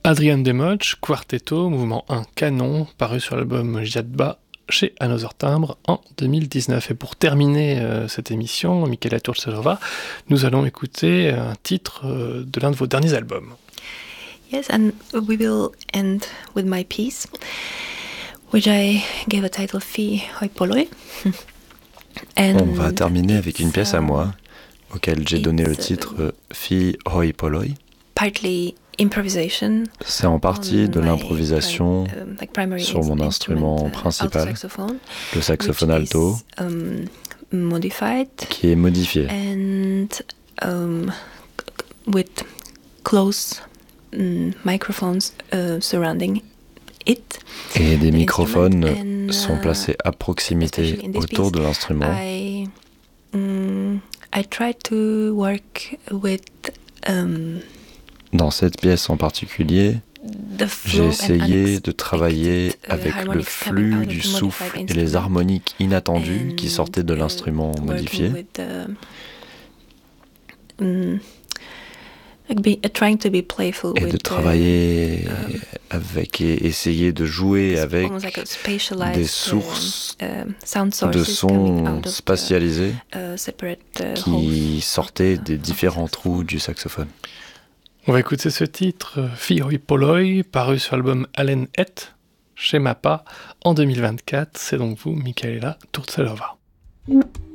Adrian Democh, Quartetto, mouvement 1 canon, paru sur l'album Jadba chez Another Timbre en 2019. Et pour terminer cette émission, Michaela Turchelova, nous allons écouter un titre de l'un de vos derniers albums. Yes, and we will end with my piece, which I gave a title Fi Hoi Polloi. On va terminer avec une pièce à moi, auquel j'ai donné le titre Fi Hoi Polloi. Partly improvisation. C'est en partie de l'improvisation sur mon instrument principal, le saxophone alto, qui est modifié. And with close microphones surrounding it. Et des microphones sont placés à proximité autour de l'instrument. I try to work with dans cette pièce en particulier, j'ai essayé de travailler avec le flux du souffle et les harmoniques inattendues qui sortaient de l'instrument modifié. Et de travailler avec et essayer de jouer avec des sources de sons spatialisés qui sortaient des différents trous du saxophone. On va écouter ce titre, Fi Hoi Polloi, paru sur l'album Allen Et, chez Mappa, en 2024. C'est donc vous, Michaela Turchelova.